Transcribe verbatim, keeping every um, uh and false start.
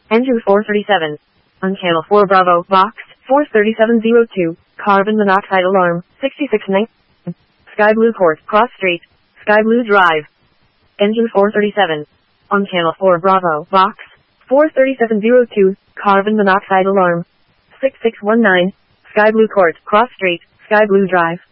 Engine four thirty-seven. On channel four Bravo, box, four thirty-seven oh two, carbon monoxide alarm, sixty-six nineteen. Sky Blue Court, Cross Street, Sky Blue Drive. Engine four thirty-seven. On channel four Bravo, box, four thirty-seven oh two, carbon monoxide alarm, six six one nine, Sky Blue Court, Cross Street, Sky Blue Drive.